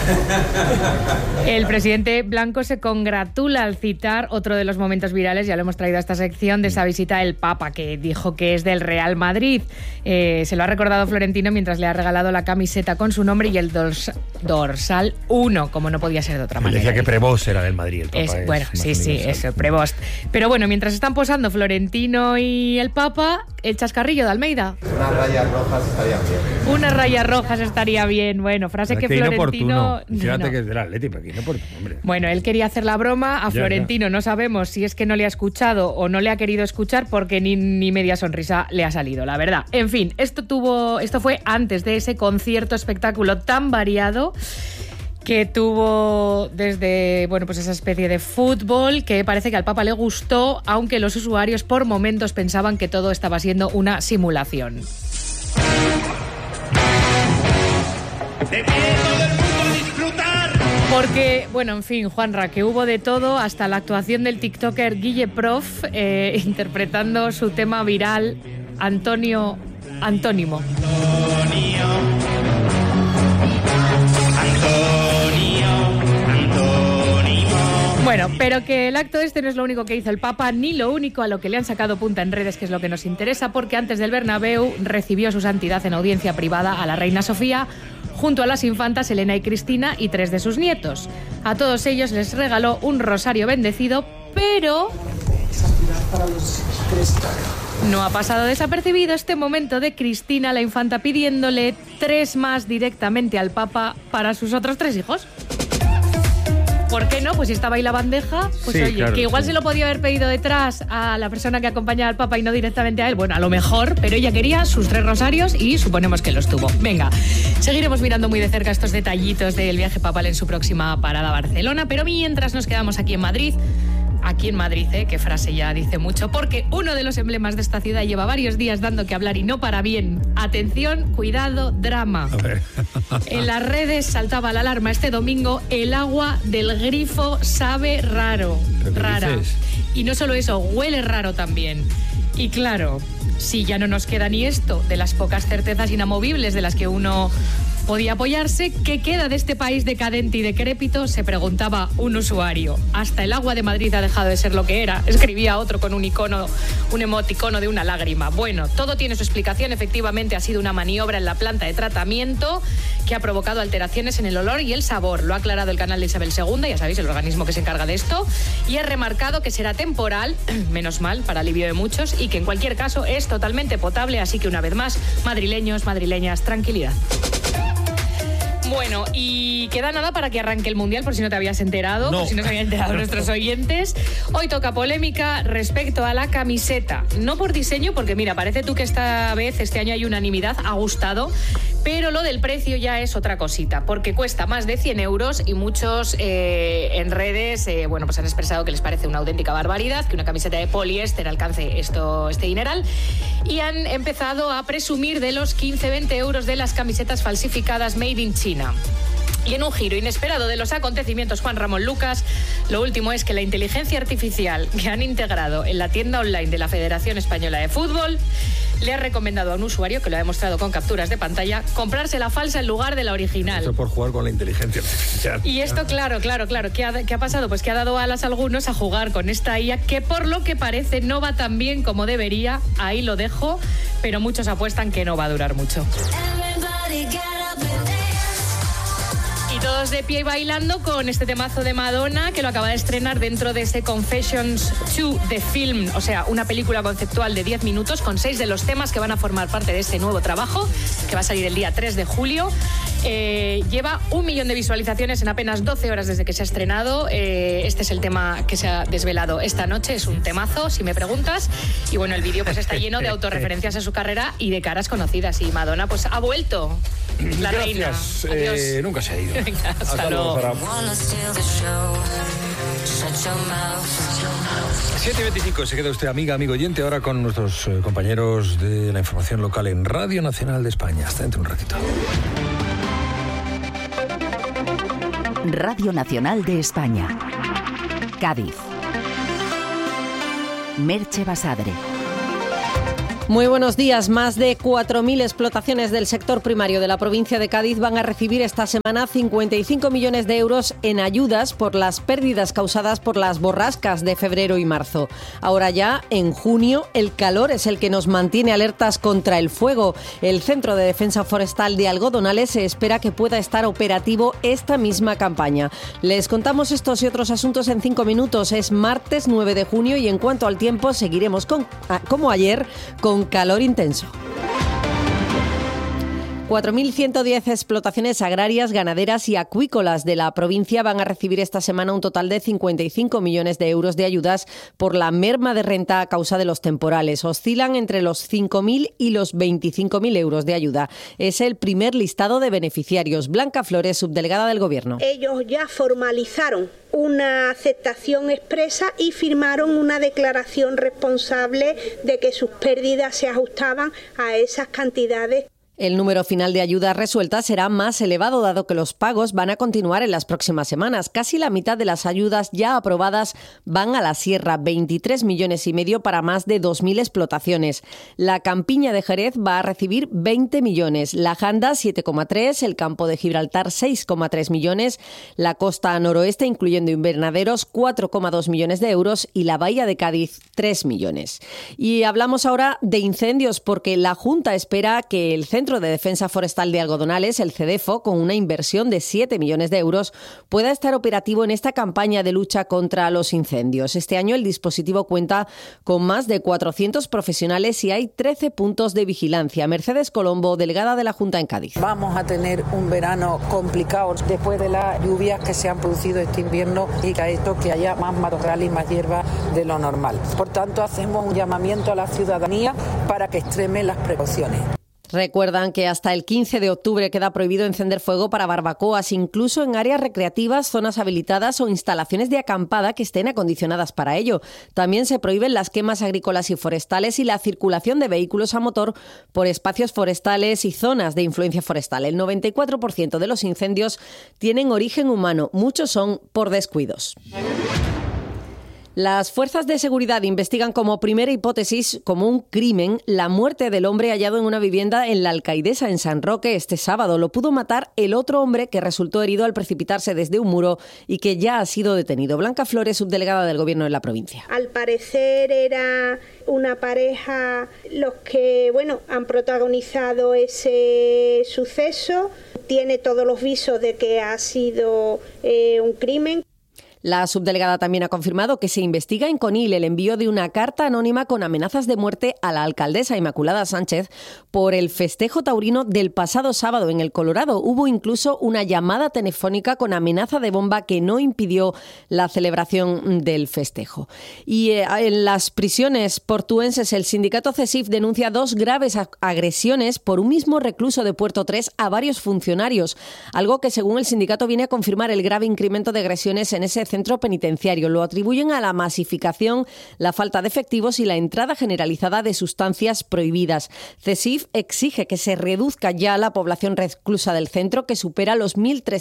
El presidente blanco se congratula al citar otro de los momentos virales, ya lo hemos traído a esta sección, de esa visita del Papa, que dijo que es del Real Madrid. Se lo ha recordado Florentino mientras le ha regalado la camiseta con su nombre y el dorsal 1, como no podía ser de otra manera. Decía que Prevost era del Madrid, el Papa. Bueno, sí, eso, Prevost. Pero bueno, mientras están posando Florentino y el Papa, el chascarrillo de Almeida. Unas rayas rojas estarían bien. Unas rayas rojas estaría bien. Bueno, frase que Florentino... Fíjate que es del Atlético, aquí inoportuno, hombre. Bueno, él quería hacer la broma, a Florentino no sabemos si es que no le ha escuchado o no le ha querido escuchar, porque ni media sonrisa le ha salido, la verdad. En fin, esto fue antes de ese concierto espectáculo tan variado que tuvo desde, bueno, pues esa especie de fútbol que parece que al Papa le gustó, aunque los usuarios por momentos pensaban que todo estaba siendo una simulación. ¡De pie todo el mundo a disfrutar! Porque, bueno, en fin, Juanra, que hubo de todo, hasta la actuación del tiktoker Guille Prof, interpretando su tema viral Antónimo. Bueno, pero que el acto este no es lo único que hizo el Papa, ni lo único a lo que le han sacado punta en redes, que es lo que nos interesa, porque antes del Bernabéu recibió su santidad en audiencia privada a la reina Sofía, junto a las infantas Elena y Cristina y 3 de sus nietos. A todos ellos les regaló un rosario bendecido, pero no ha pasado desapercibido este momento de Cristina, la infanta, pidiéndole 3 más directamente al Papa para sus otros 3 hijos. ¿Por qué no? Pues si estaba ahí la bandeja, pues sí, oye, claro, que igual se lo podía haber pedido detrás a la persona que acompañaba al Papa y no directamente a él. Bueno, a lo mejor, pero ella quería sus 3 rosarios y suponemos que los tuvo. Venga, seguiremos mirando muy de cerca estos detallitos del viaje papal en su próxima parada a Barcelona, pero mientras nos quedamos aquí en Madrid, qué frase ya dice mucho, porque uno de los emblemas de esta ciudad lleva varios días dando que hablar y no para bien. Atención, cuidado, drama. En las redes saltaba la alarma este domingo: el agua del grifo sabe rara. Y no solo eso, huele raro también. Y claro, si ya no nos queda ni esto de las pocas certezas inamovibles de las que uno podía apoyarse, ¿qué queda de este país decadente y decrépito?, se preguntaba un usuario. Hasta el agua de Madrid ha dejado de ser lo que era, escribía otro con un emoticono de una lágrima. Bueno, todo tiene su explicación. Efectivamente ha sido una maniobra en la planta de tratamiento que ha provocado alteraciones en el olor y el sabor. Lo ha aclarado el canal de Isabel II, ya sabéis, el organismo que se encarga de esto, y ha remarcado que será temporal, menos mal, para alivio de muchos, y que en cualquier caso es totalmente potable. Así que una vez más, madrileños, madrileñas, tranquilidad. Bueno, y queda nada para que arranque el Mundial, por si no te habías enterado, por si no se habían enterado nuestros oyentes. Hoy toca polémica respecto a la camiseta. No por diseño, porque mira, parece tú que este año hay unanimidad, ha gustado, pero lo del precio ya es otra cosita, porque cuesta más de 100 euros y muchos en redes pues han expresado que les parece una auténtica barbaridad que una camiseta de poliéster alcance este dineral, y han empezado a presumir de los 15-20 euros de las camisetas falsificadas Made in China. Y en un giro inesperado de los acontecimientos, Juan Ramón Lucas, lo último es que la inteligencia artificial que han integrado en la tienda online de la Federación Española de Fútbol le ha recomendado a un usuario, que lo ha demostrado con capturas de pantalla, comprarse la falsa en lugar de la original. Eso por jugar con la inteligencia artificial. Y esto, claro, ¿qué ha pasado? Pues que ha dado alas a algunos a jugar con esta IA, que por lo que parece no va tan bien como debería. Ahí lo dejo, pero muchos apuestan que no va a durar mucho. Y todos de pie y bailando con este temazo de Madonna, que lo acaba de estrenar dentro de ese Confessions 2 de Film, o sea, una película conceptual de 10 minutos con 6 de los temas que van a formar parte de este nuevo trabajo, que va a salir el día 3 de julio. Lleva 1 millón de visualizaciones en apenas 12 horas desde que se ha estrenado. Este es el tema que se ha desvelado esta noche, es un temazo, si me preguntas. Y bueno, el vídeo pues está lleno de autorreferencias a su carrera y de caras conocidas. Y Madonna pues ha vuelto, la reina. Adiós. Nunca se ha ido. Venga, hasta luego. 7:25, se queda usted, amigo oyente, ahora con nuestros compañeros de la información local en Radio Nacional de España. Hasta dentro de un ratito. Radio Nacional de España. Cádiz. Merche Basadre. Muy buenos días. Más de 4.000 explotaciones del sector primario de la provincia de Cádiz van a recibir esta semana 55 millones de euros en ayudas por las pérdidas causadas por las borrascas de febrero y marzo. Ahora ya, en junio, el calor es el que nos mantiene alertas contra el fuego. El Centro de Defensa Forestal de Algodonales se espera que pueda estar operativo esta misma campaña. Les contamos estos y otros asuntos en 5 minutos. Es martes 9 de junio y en cuanto al tiempo seguiremos como ayer con calor intenso. 4.110 explotaciones agrarias, ganaderas y acuícolas de la provincia van a recibir esta semana un total de 55 millones de euros de ayudas por la merma de renta a causa de los temporales. Oscilan entre los 5.000 y los 25.000 euros de ayuda. Es el primer listado de beneficiarios. Blanca Flores, subdelegada del Gobierno. Ellos ya formalizaron una aceptación expresa y firmaron una declaración responsable de que sus pérdidas se ajustaban a esas cantidades. El número final de ayudas resueltas será más elevado, dado que los pagos van a continuar en las próximas semanas. Casi la mitad de las ayudas ya aprobadas van a la sierra, 23,5 millones para más de 2.000 explotaciones. La Campiña de Jerez va a recibir 20 millones, la Janda 7,3, el Campo de Gibraltar 6,3 millones, la costa noroeste, incluyendo invernaderos, 4,2 millones de euros y la Bahía de Cádiz 3 millones. Y hablamos ahora de incendios porque la Junta espera que el Centro de Defensa Forestal de Algodonales, el CEDEFO, con una inversión de 7 millones de euros, pueda estar operativo en esta campaña de lucha contra los incendios. Este año el dispositivo cuenta con más de 400 profesionales y hay 13 puntos de vigilancia. Mercedes Colombo, delegada de la Junta en Cádiz. Vamos a tener un verano complicado después de las lluvias que se han producido este invierno y que esto que haya más matorral y más hierba de lo normal. Por tanto, hacemos un llamamiento a la ciudadanía para que extreme las precauciones. Recuerdan que hasta el 15 de octubre queda prohibido encender fuego para barbacoas, incluso en áreas recreativas, zonas habilitadas o instalaciones de acampada que estén acondicionadas para ello. También se prohíben las quemas agrícolas y forestales y la circulación de vehículos a motor por espacios forestales y zonas de influencia forestal. El 94% de los incendios tienen origen humano, muchos son por descuidos. Las fuerzas de seguridad investigan como primera hipótesis, como un crimen, la muerte del hombre hallado en una vivienda en La Alcaidesa, en San Roque, este sábado. Lo pudo matar el otro hombre que resultó herido al precipitarse desde un muro y que ya ha sido detenido. Blanca Flores, subdelegada del Gobierno en la provincia. Al parecer era una pareja los que, han protagonizado ese suceso. Tiene todos los visos de que ha sido un crimen. La subdelegada también ha confirmado que se investiga en Conil el envío de una carta anónima con amenazas de muerte a la alcaldesa Inmaculada Sánchez por el festejo taurino del pasado sábado en el Colorado. Hubo incluso una llamada telefónica con amenaza de bomba que no impidió la celebración del festejo. Y en las prisiones portuenses, el sindicato CESIF denuncia 2 graves agresiones por un mismo recluso de Puerto 3 a varios funcionarios, algo que según el sindicato viene a confirmar el grave incremento de agresiones en ese centro penitenciario. Lo atribuyen a la masificación, la falta de efectivos y la entrada generalizada de sustancias prohibidas. CESIF exige que se reduzca ya la población reclusa del centro, que supera los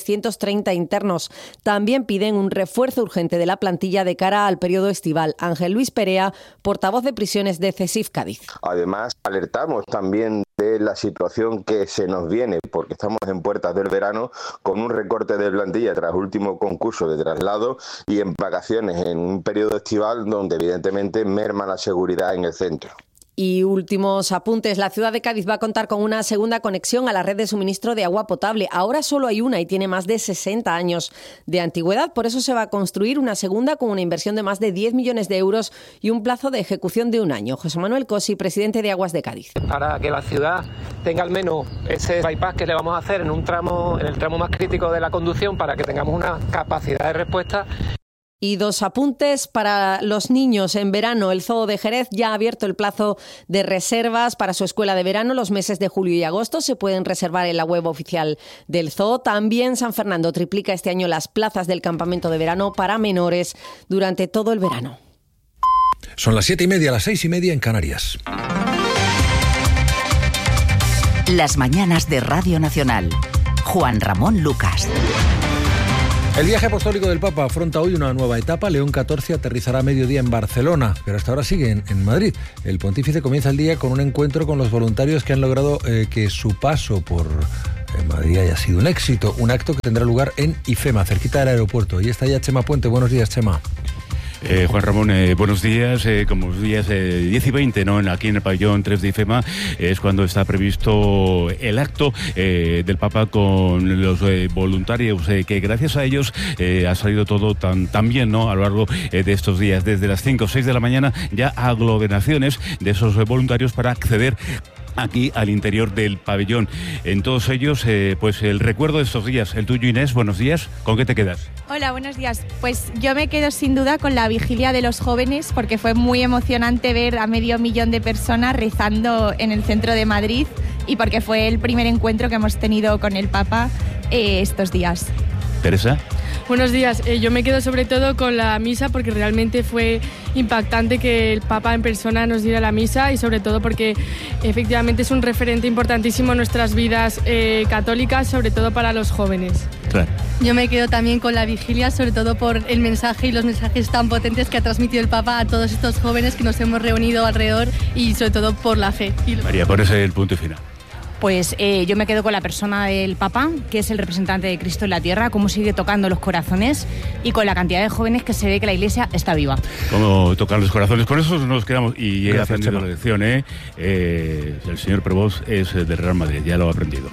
1.330 internos. También piden un refuerzo urgente de la plantilla de cara al periodo estival. Ángel Luis Perea, portavoz de prisiones de CESIF Cádiz. Además, alertamos también de la situación que se nos viene, porque estamos en puertas del verano, con un recorte de plantilla tras último concurso de traslado y en vacaciones en un periodo estival donde evidentemente merma la seguridad en el centro. Y últimos apuntes. La ciudad de Cádiz va a contar con una segunda conexión a la red de suministro de agua potable. Ahora solo hay una y tiene más de 60 años de antigüedad. Por eso se va a construir una segunda con una inversión de más de 10 millones de euros y un plazo de ejecución de un año. José Manuel Cosi, presidente de Aguas de Cádiz. Para que la ciudad tenga al menos ese bypass que le vamos a hacer en el tramo más crítico de la conducción, para que tengamos una capacidad de respuesta. Y 2 apuntes para los niños en verano. El Zoo de Jerez ya ha abierto el plazo de reservas para su escuela de verano. Los meses de julio y agosto se pueden reservar en la web oficial del Zoo. También San Fernando triplica este año las plazas del campamento de verano para menores durante todo el verano. Son las 7:30, las 6:30 en Canarias. Las mañanas de Radio Nacional. Juan Ramón Lucas. El viaje apostólico del Papa afronta hoy una nueva etapa. León XIV aterrizará a mediodía en Barcelona, pero hasta ahora sigue en Madrid. El pontífice comienza el día con un encuentro con los voluntarios que han logrado que su paso por Madrid haya sido un éxito. Un acto que tendrá lugar en IFEMA, cerquita del aeropuerto. Y está ya Chema Puente. Buenos días, Chema. Juan Ramón, buenos días. Como los días 10 y 20, ¿no? Aquí en el pabellón 3 de IFEMA es cuando está previsto el acto del Papa con los voluntarios, que gracias a ellos ha salido todo tan bien, ¿no? A lo largo de estos días, desde las 5 o 6 de la mañana, ya aglomeraciones de esos voluntarios para acceder aquí al interior del pabellón. En todos ellos, pues el recuerdo de estos días. El tuyo, Inés, buenos días. ¿Con qué te quedas? Hola, buenos días. Pues yo me quedo sin duda con la vigilia de los jóvenes, porque fue muy emocionante ver a 500.000 de personas rezando en el centro de Madrid y porque fue el primer encuentro que hemos tenido con el Papa estos días. Teresa. Buenos días. Yo me quedo sobre todo con la misa porque realmente fue impactante que el Papa en persona nos diera la misa y sobre todo porque efectivamente es un referente importantísimo en nuestras vidas católicas, sobre todo para los jóvenes. Claro. Yo me quedo también con la vigilia, sobre todo por el mensaje y los mensajes tan potentes que ha transmitido el Papa a todos estos jóvenes que nos hemos reunido alrededor y sobre todo por la fe. María, pones el punto final. Pues yo me quedo con la persona del Papa, que es el representante de Cristo en la tierra, cómo sigue tocando los corazones y con la cantidad de jóvenes que se ve que la Iglesia está viva. Cómo tocar los corazones. Con eso nos quedamos y he aprendido la lección. El señor Prevost es del Real Madrid, ya lo he aprendido.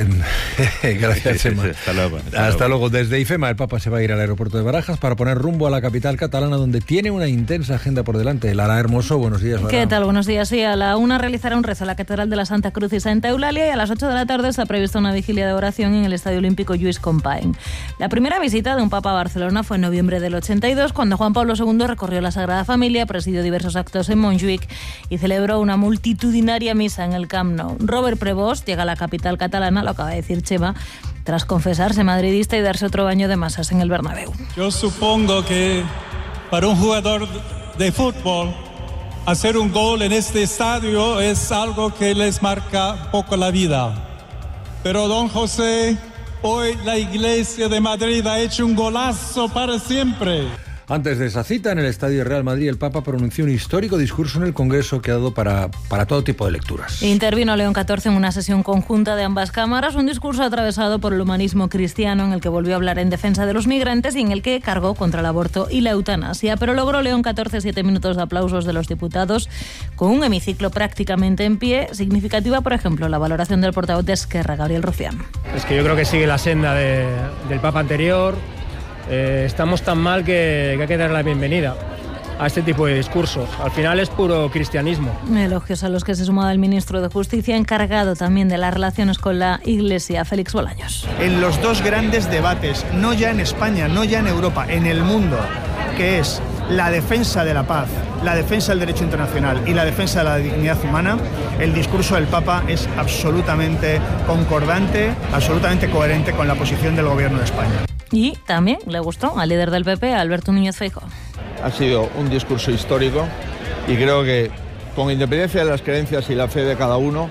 Gracias, Chema. Hasta luego. Desde IFEMA el Papa se va a ir al aeropuerto de Barajas para poner rumbo a la capital catalana, donde tiene una intensa agenda por delante. Lara Hermoso, buenos días. Lara. ¿Qué tal? Buenos días. Sí, a la 1 realizará un rezo a la Catedral de la Santa Cruz y Santa Eulalia, y a las 8 de la tarde está prevista una vigilia de oración en el Estadio Olímpico Lluís Companys. La primera visita de un Papa a Barcelona fue en noviembre del 82, cuando Juan Pablo II recorrió la Sagrada Familia, presidió diversos actos en Montjuïc y celebró una multitudinaria misa en el Camp Nou. Robert Prevost llega a la capital catalana, lo acaba de decir Chema, tras confesarse madridista y darse otro baño de masas en el Bernabéu. Yo supongo que para un jugador de fútbol, hacer un gol en este estadio es algo que les marca un poco la vida. Pero don José, hoy la Iglesia de Madrid ha hecho un golazo para siempre. Antes de esa cita, en el Estadio Real Madrid, el Papa pronunció un histórico discurso en el Congreso que ha dado para todo tipo de lecturas. Intervino León XIV en una sesión conjunta de ambas cámaras, un discurso atravesado por el humanismo cristiano, en el que volvió a hablar en defensa de los migrantes y en el que cargó contra el aborto y la eutanasia. Pero logró León XIV 7 minutos de aplausos de los diputados, con un hemiciclo prácticamente en pie. Significativa, por ejemplo, la valoración del portavoz de Esquerra, Gabriel Rufián. Es que yo creo que sigue la senda del Papa anterior. Estamos tan mal que hay que dar la bienvenida a este tipo de discursos. Al final es puro cristianismo. Elogios a los que se sumaba el ministro de Justicia, encargado también de las relaciones con la Iglesia, Félix Bolaños. En los dos grandes debates, no ya en España, no ya en Europa, en el mundo, que es la defensa de la paz, la defensa del derecho internacional y la defensa de la dignidad humana, el discurso del Papa es absolutamente concordante, absolutamente coherente con la posición del Gobierno de España. Y también le gustó al líder del PP, Alberto Núñez Feijóo. Ha sido un discurso histórico y creo que, con independencia de las creencias y la fe de cada uno,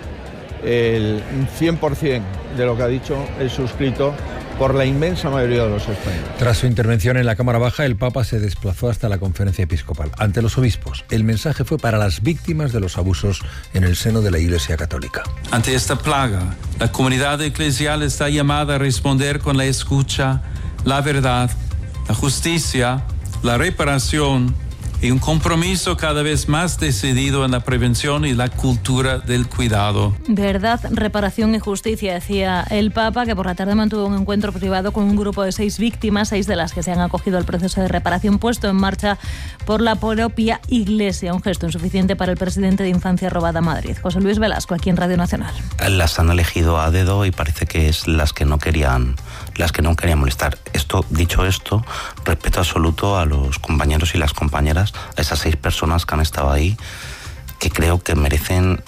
el 100% de lo que ha dicho es suscrito por la inmensa mayoría de los españoles. Tras su intervención en la Cámara Baja, el Papa se desplazó hasta la Conferencia Episcopal. Ante los obispos, el mensaje fue para las víctimas de los abusos en el seno de la Iglesia Católica. Ante esta plaga, la comunidad eclesial está llamada a responder con la escucha, la verdad, la justicia, la reparación y un compromiso cada vez más decidido en la prevención y la cultura del cuidado. Verdad, reparación y justicia, decía el Papa, que por la tarde mantuvo un encuentro privado con un grupo de 6 víctimas, 6 de las que se han acogido al proceso de reparación puesto en marcha por la propia Iglesia. Un gesto insuficiente para el presidente de Infancia Robada Madrid, José Luis Velasco, aquí en Radio Nacional. Las han elegido a dedo y parece que es las que no querían molestar. Dicho esto, respeto absoluto a los compañeros y las compañeras, a esas 6 personas que han estado ahí, que creo que merecen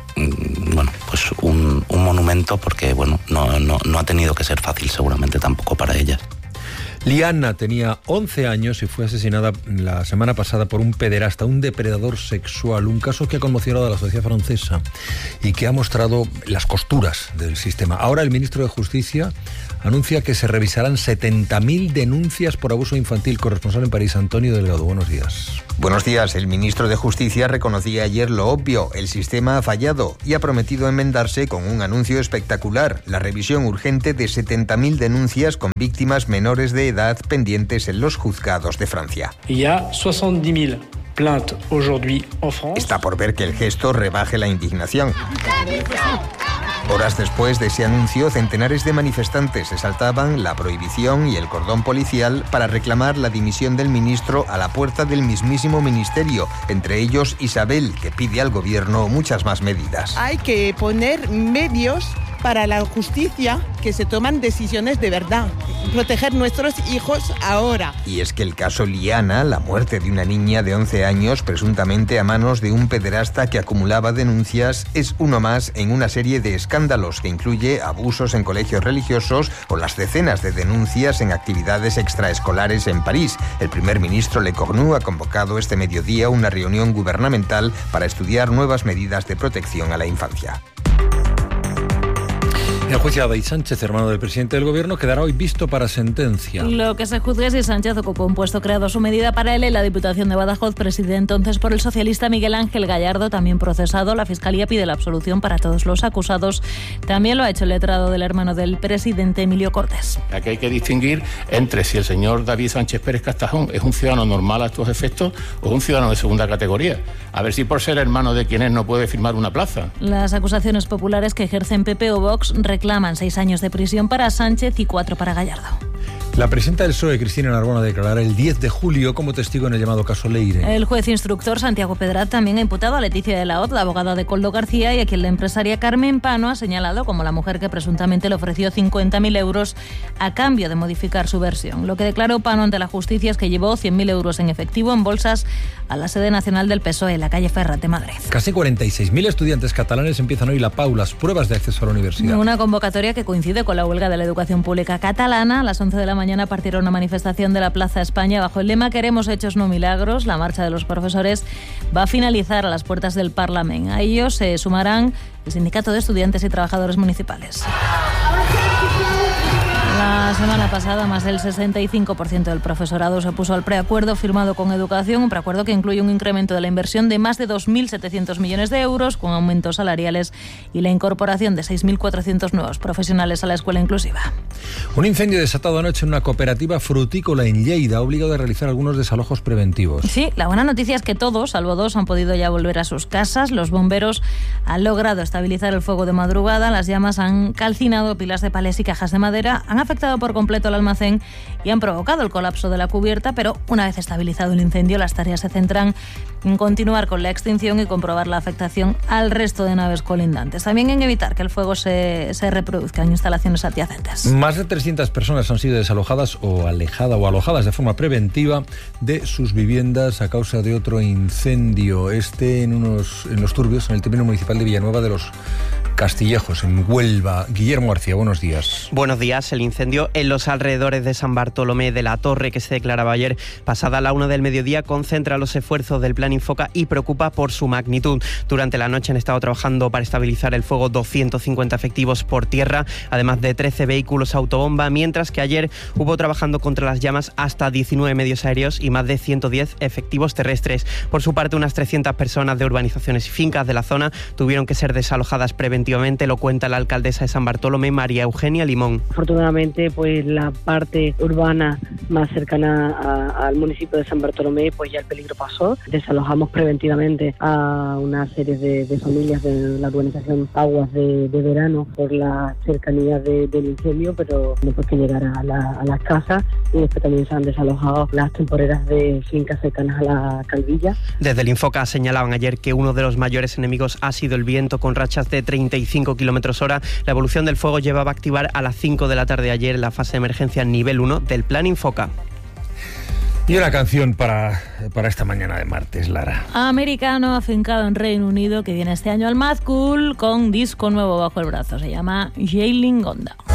pues un monumento, porque no ha tenido que ser fácil seguramente tampoco para ellas. Liana tenía 11 años y fue asesinada la semana pasada por un pederasta, un depredador sexual, un caso que ha conmocionado a la sociedad francesa y que ha mostrado las costuras del sistema. Ahora el ministro de Justicia anuncia que se revisarán 70.000 denuncias por abuso infantil. Corresponsal en París, Antonio Delgado, buenos días. Buenos días. El ministro de Justicia reconocía ayer lo obvio: el sistema ha fallado, y ha prometido enmendarse con un anuncio espectacular: la revisión urgente de 70.000 denuncias con víctimas menores de edad pendientes en los juzgados de Francia. Ya 70.000 plaintes aujourd'hui en France. Está por ver que el gesto rebaje la indignación. Horas después de ese anuncio, centenares de manifestantes se saltaban la prohibición y el cordón policial para reclamar la dimisión del ministro a la puerta del mismísimo ministerio, entre ellos Isabel, que pide al gobierno muchas más medidas. Hay que poner medios para la justicia, que se toman decisiones de verdad, proteger nuestros hijos ahora. Y es que el caso Liana, la muerte de una niña de 11 años presuntamente a manos de un pederasta que acumulaba denuncias, es uno más en una serie de escándalos que incluye abusos en colegios religiosos o las decenas de denuncias en actividades extraescolares en París. El primer ministro Le Cornu ha convocado este mediodía una reunión gubernamental para estudiar nuevas medidas de protección a la infancia. El juez David Sánchez, hermano del presidente del gobierno, quedará hoy visto para sentencia. Lo que se juzgue es si Sánchez ocupó un puesto creado a su medida para él en la Diputación de Badajoz, presidida entonces por el socialista Miguel Ángel Gallardo, también procesado. La Fiscalía pide la absolución para todos los acusados. También lo ha hecho el letrado del hermano del presidente, Emilio Cortés. Aquí hay que distinguir entre si el señor David Sánchez Pérez Castajón es un ciudadano normal a estos efectos o un ciudadano de segunda categoría. A ver si por ser hermano de quien es no puede firmar una plaza. Las acusaciones populares que ejercen PP o Vox reclaman 6 años de prisión para Sánchez y 4 para Gallardo. La presidenta del PSOE, Cristina Narbona, declarará el 10 de julio como testigo en el llamado caso Leire. El juez instructor Santiago Pedrat también ha imputado a Leticia de la Hoz, la abogada de Koldo García, y a quien la empresaria Carmen Pano ha señalado como la mujer que presuntamente le ofreció 50.000 euros a cambio de modificar su versión. Lo que declaró Pano ante la justicia es que llevó 100.000 euros en efectivo en bolsas a la sede nacional del PSOE en la calle Ferrat de Madrid. Casi 46.000 estudiantes catalanes empiezan hoy la PAU, las pruebas de acceso a la universidad. Una convocatoria que coincide con la huelga de la educación pública catalana. A las 11 de la mañana partirá una manifestación de la Plaza España bajo el lema "Queremos hechos, no milagros". La marcha de los profesores va a finalizar a las puertas del Parlamento. A ellos se sumarán el Sindicato de Estudiantes y Trabajadores Municipales. La semana pasada, más del 65% del profesorado se opuso al preacuerdo firmado con Educación, un preacuerdo que incluye un incremento de la inversión de más de 2.700 millones de euros, con aumentos salariales y la incorporación de 6.400 nuevos profesionales a la escuela inclusiva. Un incendio desatado anoche en una cooperativa frutícola en Lleida ha obligado a realizar algunos desalojos preventivos. Sí, la buena noticia es que todos, salvo 2, han podido ya volver a sus casas. Los bomberos han logrado estabilizar el fuego de madrugada. Las llamas han calcinado pilas de palés y cajas de madera, han afectado por completo el almacén y han provocado el colapso de la cubierta, pero una vez estabilizado el incendio, las tareas se centran en continuar con la extinción y comprobar la afectación al resto de naves colindantes. También en evitar que el fuego se reproduzca en instalaciones adyacentes. Más de 300 personas han sido desalojadas o alojadas de forma preventiva de sus viviendas a causa de otro incendio. En los Turbios, en el término municipal de Villanueva de los Castillejos, en Huelva. Guillermo García, buenos días. Buenos días. El incendio en los alrededores de San Bartolomé de la Torre, que se declaraba ayer pasada la 1 del mediodía, concentra los esfuerzos del Plan Infoca y preocupa por su magnitud. Durante la noche han estado trabajando para estabilizar el fuego 250 efectivos por tierra, además de 13 vehículos autobomba, mientras que ayer hubo trabajando contra las llamas hasta 19 medios aéreos y más de 110 efectivos terrestres. Por su parte, unas 300 personas de urbanizaciones y fincas de la zona tuvieron que ser desalojadas preventivamente. Lo cuenta la alcaldesa de San Bartolomé, María Eugenia Limón. Afortunadamente, pues la parte urbana más cercana al municipio de San Bartolomé, pues ya el peligro pasó. Desalojamos preventivamente a una serie de familias de la urbanización Aguas de Verano por la cercanía del incendio, pero después que llegara a las casas, y después también se han desalojado las temporeras de fincas cercanas a la Calvilla. Desde el Infoca señalaban ayer que uno de los mayores enemigos ha sido el viento, con rachas de 35 km/h. La evolución del fuego llevaba a activar a las 5 de la tarde de ayer la fase de emergencia nivel 1 del Plan Infoca. Y una canción para esta mañana de martes, Lara. Americano afincado en Reino Unido que viene este año al Mad Cool con disco nuevo bajo el brazo. Se llama Jailing Gonda.